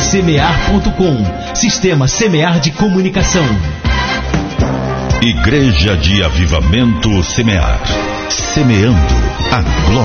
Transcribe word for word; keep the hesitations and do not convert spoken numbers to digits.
semear ponto com. Sistema Semear de Comunicação. Igreja de Avivamento Semear. Semeando a glória.